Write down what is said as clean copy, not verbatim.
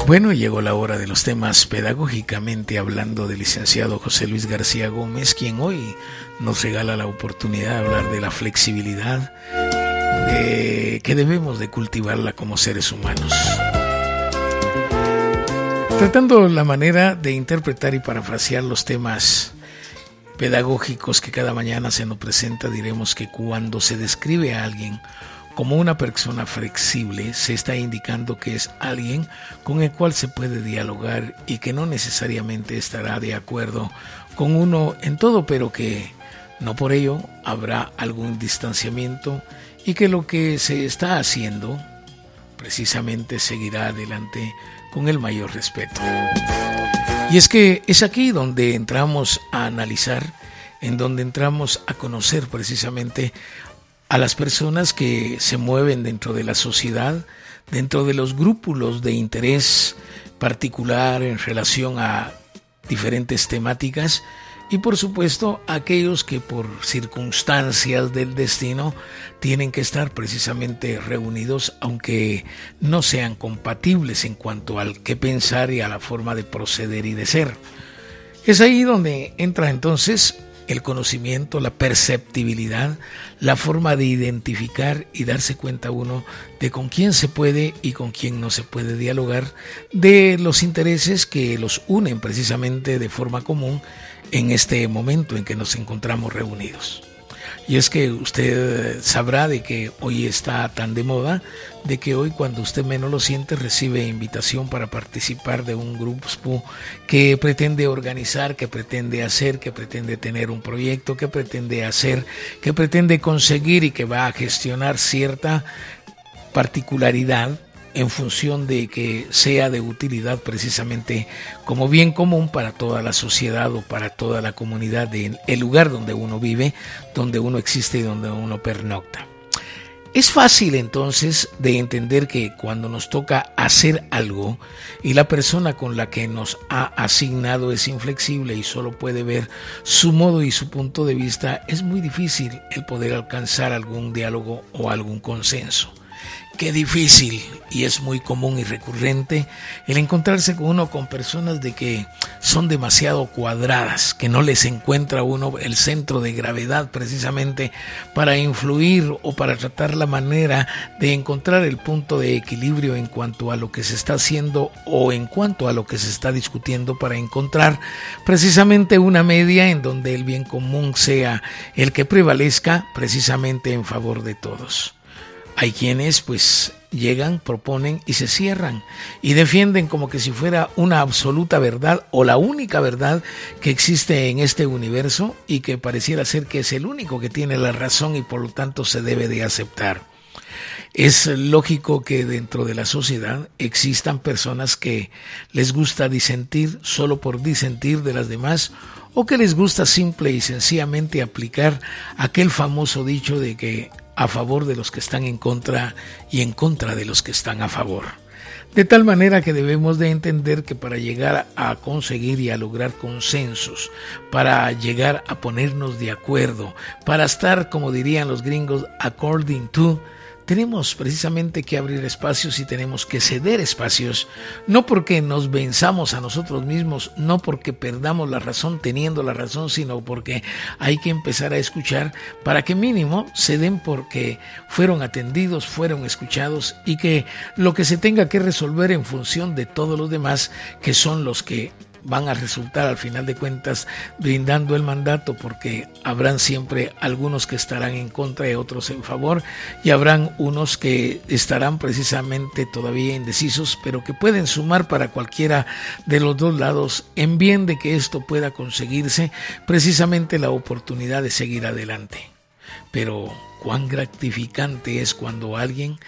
Bueno, llegó la hora de los temas pedagógicamente hablando del licenciado José Luis García Gómez, quien hoy nos regala la oportunidad de hablar de la flexibilidad, que debemos de cultivarla como seres humanos. Tratando la manera de interpretar y parafrasear los temas pedagógicos que cada mañana se nos presenta, diremos que cuando se describe a alguien como una persona flexible, se está indicando que es alguien con el cual se puede dialogar y que no necesariamente estará de acuerdo con uno en todo, pero que no por ello habrá algún distanciamiento y que lo que se está haciendo precisamente seguirá adelante con el mayor respeto. Y es que es aquí donde entramos a analizar, en donde entramos a conocer precisamente a las personas que se mueven dentro de la sociedad, dentro de los grupos de interés particular en relación a diferentes temáticas, y por supuesto aquellos que por circunstancias del destino tienen que estar precisamente reunidos, aunque no sean compatibles en cuanto al qué pensar y a la forma de proceder y de ser. Es ahí donde entra entonces el conocimiento, la perceptibilidad, la forma de identificar y darse cuenta uno de con quién se puede y con quién no se puede dialogar, de los intereses que los unen precisamente de forma común en este momento en que nos encontramos reunidos. Y es que usted sabrá de que hoy está tan de moda, de que hoy cuando usted menos lo siente recibe invitación para participar de un grupo que pretende organizar, que pretende hacer, que pretende tener un proyecto, que pretende hacer, que pretende conseguir y que va a gestionar cierta particularidad en función de que sea de utilidad precisamente como bien común para toda la sociedad o para toda la comunidad del lugar donde uno vive, donde uno existe y donde uno pernocta. Es fácil entonces de entender que cuando nos toca hacer algo y la persona con la que nos ha asignado es inflexible y solo puede ver su modo y su punto de vista, es muy difícil el poder alcanzar algún diálogo o algún consenso. Qué difícil, y es muy común y recurrente el encontrarse con personas de que son demasiado cuadradas, que no les encuentra uno el centro de gravedad precisamente para influir o para tratar la manera de encontrar el punto de equilibrio en cuanto a lo que se está haciendo o en cuanto a lo que se está discutiendo, para encontrar precisamente una media en donde el bien común sea el que prevalezca precisamente en favor de todos. Hay quienes pues llegan, proponen y se cierran y defienden como que si fuera una absoluta verdad o la única verdad que existe en este universo y que pareciera ser que es el único que tiene la razón y por lo tanto se debe de aceptar. Es lógico que dentro de la sociedad existan personas que les gusta disentir solo por disentir de las demás, o que les gusta simple y sencillamente aplicar aquel famoso dicho de que a favor de los que están en contra y en contra de los que están a favor. De tal manera que debemos de entender que para llegar a conseguir y a lograr consensos, para llegar a ponernos de acuerdo, para estar, como dirían los gringos, according to, tenemos precisamente que abrir espacios y tenemos que ceder espacios, no porque nos venzamos a nosotros mismos, no porque perdamos la razón teniendo la razón, sino porque hay que empezar a escuchar para que mínimo se den porque fueron atendidos, fueron escuchados, y que lo que se tenga que resolver en función de todos los demás, que son los que van a resultar al final de cuentas brindando el mandato, porque habrán siempre algunos que estarán en contra y otros en favor, y habrán unos que estarán precisamente todavía indecisos, pero que pueden sumar para cualquiera de los dos lados en bien de que esto pueda conseguirse precisamente la oportunidad de seguir adelante. Pero cuán gratificante es cuando alguien